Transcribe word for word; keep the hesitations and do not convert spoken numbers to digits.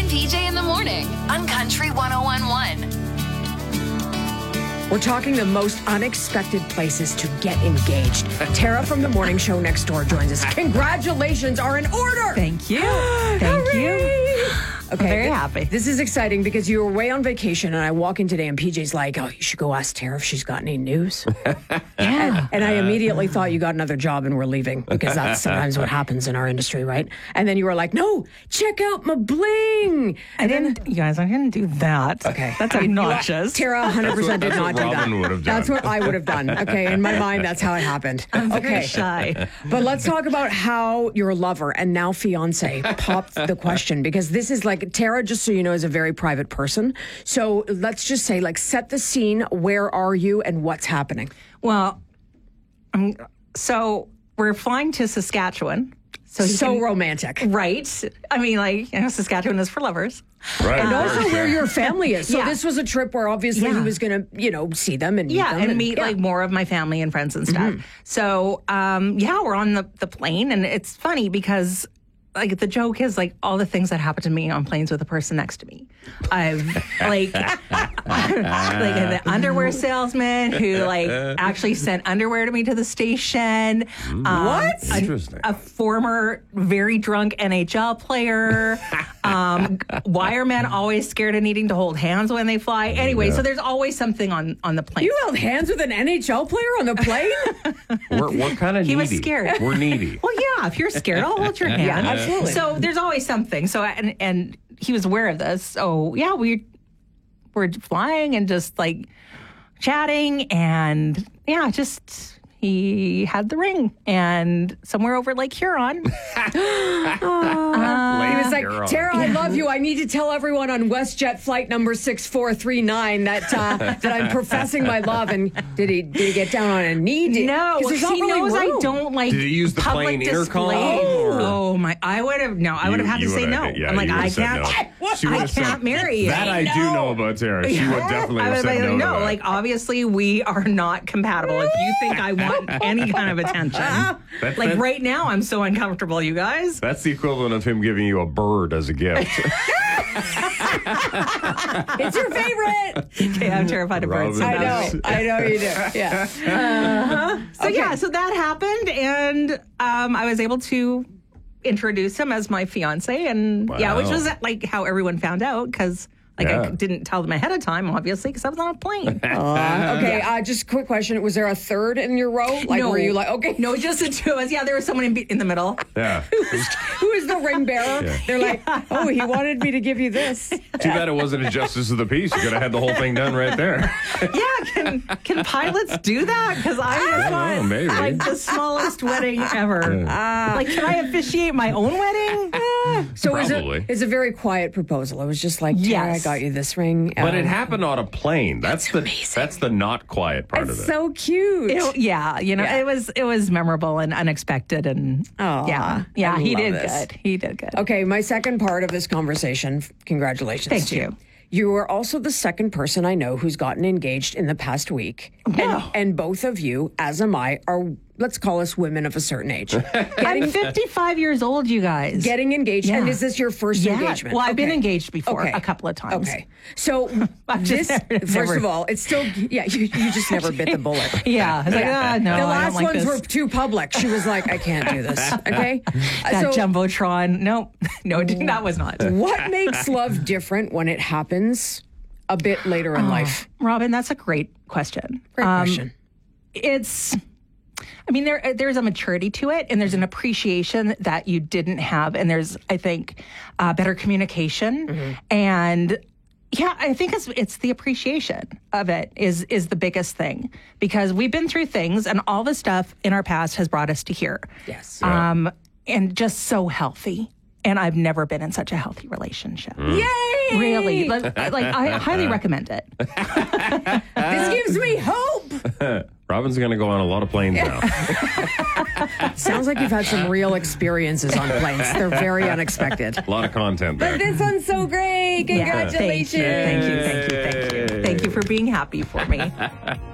P J in the morning on Country one oh one point one. We're talking the most unexpected places to get engaged. Tara from the morning show next door joins us. Congratulations are in order. Thank you. Thank you. Okay, I'm very th- happy. This is exciting because you were away on vacation, and I walk in today, and P J's like, "Oh, you should go ask Tara if she's got any news." Yeah. And, and I immediately thought you got another job and were leaving because that's sometimes what happens in our industry, right? And then you were like, "No, check out my bling." I didn't, you guys, I didn't do that. Okay. That's obnoxious. Tara one hundred percent did That's not what do that. Robin would have done. That's what I would have done. Okay, in my mind, that's how it happened. I'm okay. very shy. But let's talk about how your lover and now fiance popped the question, because this is like, Tara, just so you know, is a very private person. So let's just say, like, set the scene. Where are you and what's happening? Well, um, so we're flying to Saskatchewan. So, he So can- romantic. Right. I mean, like, you know, Saskatchewan is for lovers. Right. And right, also sure. where your family is. So Yeah. this was a trip where obviously Yeah. he was going to, you know, see them and meet Yeah, them. and meet yeah. like more of my family and friends and stuff. So, um, yeah, we're on the, the plane, and it's funny because like the joke is like all the things that happen to me on planes with the person next to me. I've like like the underwear salesman who like actually sent underwear to me to the station. Um, What? a- Interesting. A, former very drunk N H L player. Um, wiremen always scared of needing to hold hands when they fly. Anyway, Yeah. so there's always something on on the plane. You held hands with an N H L player on the plane? We're, we're kind of needy. He was scared. We're needy. Well, yeah, if you're scared, I'll hold your hand. Yeah, absolutely. So there's always something. So and and he was aware of this. So yeah, we were flying and just like chatting, and yeah, just he had the ring, and somewhere over Lake Huron. He was like, Huron. Tara, I love you. I need to tell everyone on WestJet flight number six four three nine that uh, that I'm professing my love. And did he did he get down on a knee? Did, No, 'cause there's not he really knows I room. don't like. Did he use the public plane intercom, displays. or- Oh my! I would have no. I would have You- had to you say would've- no. yeah, I'm like, you I would've said can't. no. She I would've said- can't marry you. That I do know about Tara. She would definitely I have was said like, no. to no, that. like obviously we are not compatible. If you think I want any kind of attention, That- like that- right now, I'm so uncomfortable. You guys. That's the equivalent of him giving you a bird as a gift. It's your favorite. Okay, I'm terrified of birds. so Robin. I that's know. great. I know you do. Yeah. So yeah, so that happened, and um, I was able to introduce him as my fiance, and yeah, which Wow. was like how everyone found out because. Like I Yeah. didn't tell them ahead of time, obviously, because I was on a plane. Okay. Uh, just a quick question. Was there a third in your row? Like, no, were you like, okay, no, just the two of us. Yeah, there was someone in, be- in the middle. Yeah. who is the ring bearer? Yeah. They're like, oh, he wanted me to give you this. Too bad it wasn't a justice of the peace. You could have had the whole thing done right there. Yeah, can can pilots do that? Because I just know, want maybe. like the smallest wedding ever. Ah. Like, can I officiate my own wedding? So it was, a, Probably. it's a very quiet proposal. It was just like, Tara, I Yes. got you this ring. But it Um, happened on a plane. That's, the that's the not quiet part It's of it. so cute. It- yeah, you know, Yeah. it was it was memorable and unexpected, and Aw, yeah, yeah, I he love did this. good. He did good. Okay, my second part of this conversation, congratulations Thank to you. You are also the second person I know who's gotten engaged in the past week. Wow. And, and both of you, as am I, are, let's call us women of a certain age. I'm fifty-five years old, you guys. Getting engaged. Yeah. And is this your first yeah. engagement? Well, I've been Okay. engaged before Okay. a couple of times. Okay. So I've this, just never- first never- of all, it's still, yeah, you, you just never bit the bullet. Yeah, I was like, Yeah. ah, no, the I last don't like ones this. were too public. She was like, I can't do this. Okay. that So- jumbotron. No, no, it didn't- that was not. What makes love different when it happens a bit later in life? Robin, that's a great question. Great Um, question. It's, I mean, there there's a maturity to it, and there's an appreciation that you didn't have, and there's, I think, uh, better communication, Mm-hmm. and yeah, I think it's it's the appreciation of it is is the biggest thing, because we've been through things, and all the stuff in our past has brought us to here. Yes. Um, and just so healthy. And I've never been in such a healthy relationship. Yay! Really, like, like I highly recommend it. This gives me hope. Robin's going to go on a lot of planes now. Sounds like you've had some real experiences on planes. They're very unexpected. A lot of content there. But this one's so great. Yeah. Congratulations. Thank you, thank you, thank you, thank you. Thank you for being happy for me.